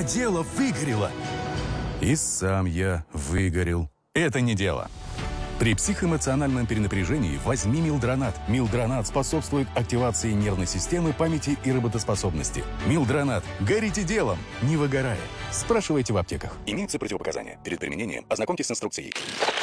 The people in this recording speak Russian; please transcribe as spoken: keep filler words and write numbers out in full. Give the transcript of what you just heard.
дело выгорело. И сам я выгорел. Это не дело. При психоэмоциональном перенапряжении возьми Милдронат. Милдронат способствует активации нервной системы, памяти и работоспособности. Милдронат. Горите делом, не выгорая. Спрашивайте в аптеках. Имеются противопоказания. Перед применением ознакомьтесь с инструкцией.